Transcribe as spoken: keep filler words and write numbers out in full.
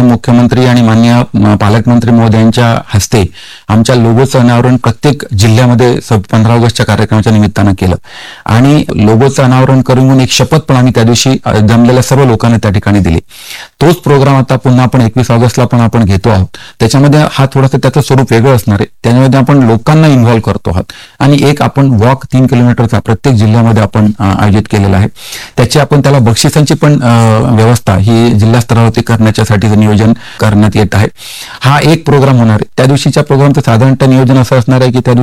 मुख्यमंत्री आणि माननीय पालकमंत्री महोदयांच्या हस्ते आमच्या लोगोचं अनावरण प्रत्येक जिल्ह्यामध्ये पंधरा ऑगस्टच्या कार्यक्रमाच्या निमित्तानं केलं आणि लोगोचं अनावरण करून एक शपथ पण आम्ही त्या दिवशी जमलेल्या सर्व लोकांना त्या ठिकाणी दिली. तोच प्रोग्राम आता पुन्हा आपण एकवीस ऑगस्टला पण आपण घेतो आहोत. त्याच्यामध्ये हा थोडासा त्याचं स्वरूप वेगळं असणार आहे. त्यामध्ये आपण लोकांना इन्व्हॉल्व्ह करतो आहोत आणि एक आपण वॉक तीन किलोमीटरचा प्रत्येक जिल्ह्यामध्ये आपण आयोजित केलेला आहे. त्याची आपण त्याला बक्षिसांची पण व्यवस्था ही जिल्हा स्तरावरती करण्याच्यासाठी नियोजन करण्यात येत आहे. हा एक प्रोग्राम होणार आहे. त्या दिवशीच्या प्रोग्रामचं साधारणतः नियोजन असं असणार आहे की त्या